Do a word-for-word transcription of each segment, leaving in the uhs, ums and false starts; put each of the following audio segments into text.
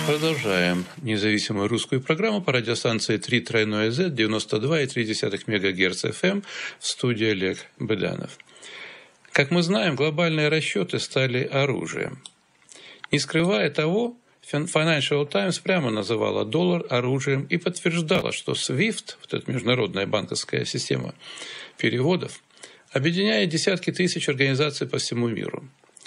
Продолжаем независимую русскую программу по радиостанции три тройное зет, девяносто два и три десятых мегагерц эф эм, в студии Олег Быданов. Как мы знаем, глобальные расчеты стали оружием. Не скрывая того, Financial Times прямо называла доллар оружием и подтверждала, что свифт, вот эта международная банковская система переводов, объединяет десятки тысяч организаций по всему миру.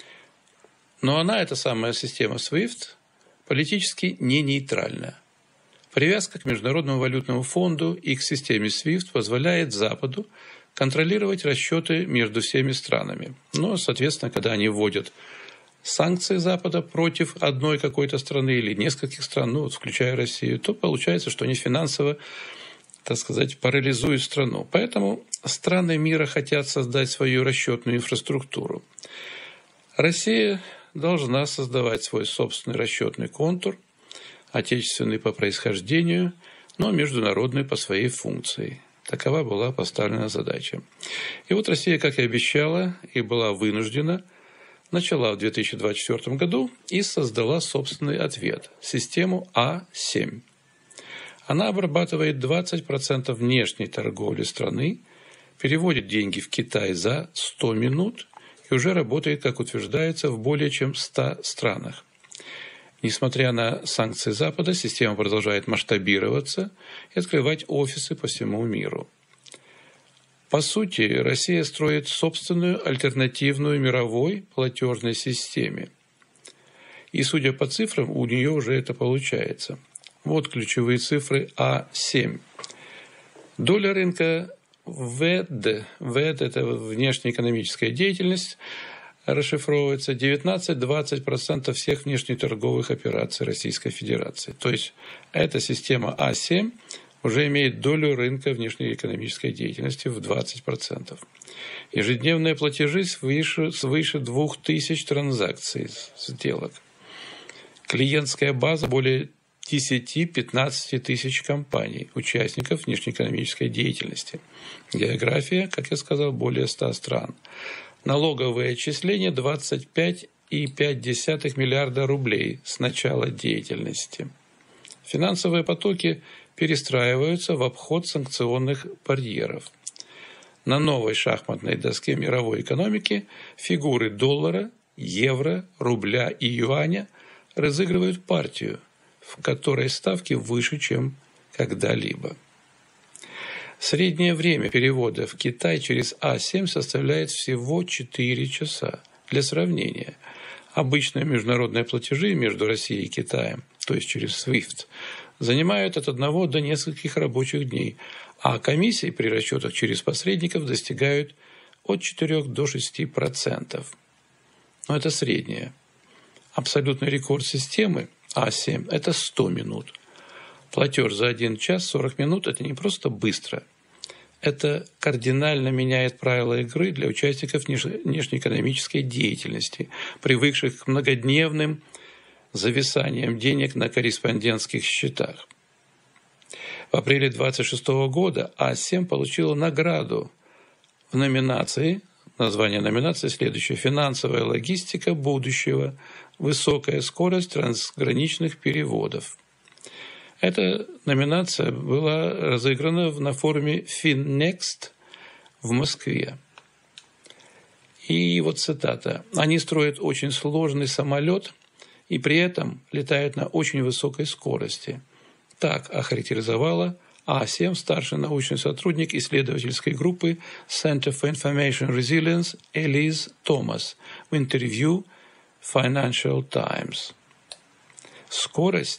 Но она, эта самая система свифт, политически не нейтральна. Привязка к Международному валютному фонду и к системе свифт позволяет Западу контролировать расчеты между всеми странами. Но, соответственно, когда они вводят санкции Запада против одной какой-то страны или нескольких стран, ну, вот, включая Россию, то получается, что они финансово, так сказать, парализуют страну. Поэтому страны мира хотят создать свою расчетную инфраструктуру. Россия должна создавать свой собственный расчетный контур, отечественный по происхождению, но международный по своей функции. Такова была поставлена задача. И вот Россия, как и обещала, и была вынуждена, начала в две тысячи двадцать четвёртом году и создала собственный ответ – систему А семь. Она обрабатывает двадцать процентов внешней торговли страны, переводит деньги в Китай за сто минут и уже работает, как утверждается, в более чем ста странах. Несмотря на санкции Запада, система продолжает масштабироваться и открывать офисы по всему миру. По сути, Россия строит собственную альтернативную мировой платежной системе. И, судя по цифрам, у нее уже это получается. Вот ключевые цифры А семь. Доля рынка ВЭД, ВЭД – это внешнеэкономическая деятельность, расшифровывается девятнадцать-двадцать процентов всех внешнеторговых операций Российской Федерации. То есть эта система А семь уже имеет долю рынка внешнеэкономической деятельности в двадцать процентов. Ежедневные платежи свыше, свыше двух тысяч транзакций, сделок. Клиентская база более десять-пятнадцать тысяч компаний, участников внешнеэкономической деятельности. География, как я сказал, более ста стран. Налоговые отчисления двадцать пять и пять десятых миллиарда рублей с начала деятельности. Финансовые потоки перестраиваются в обход санкционных барьеров. На новой шахматной доске мировой экономики фигуры доллара, евро, рубля и юаня разыгрывают партию, в которой ставки выше, чем когда-либо. Среднее время перевода в Китай через А семь составляет всего четыре часа. Для сравнения, обычные международные платежи между Россией и Китаем, то есть через свифт, занимают от одного до нескольких рабочих дней, а комиссии при расчетах через посредников достигают от четырёх до шести процентов. Но это среднее. Абсолютный рекорд системы А семь – это сто минут. Платеж за один час сорок минут – это не просто быстро. Это кардинально меняет правила игры для участников внешнеэкономической деятельности, привыкших к многодневным зависаниям денег на корреспондентских счетах. В апреле две тысячи двадцать шестого года А семь получила награду в номинации, название номинации следующее: «Финансовая логистика будущего. Высокая скорость трансграничных переводов». Эта номинация была разыграна на форуме FinNext в Москве. И вот цитата. «Они строят очень сложный самолет и при этом летают на очень высокой скорости». Так охарактеризовала А семь старший научный сотрудник исследовательской группы Center for Information Resilience Элиз Томас в интервью Financial Times. Скорость